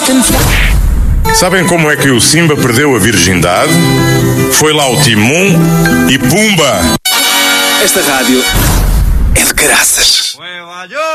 Sabem como é que o Simba perdeu a virgindade? Foi lá o Timum e pumba! Esta rádio é de caraças.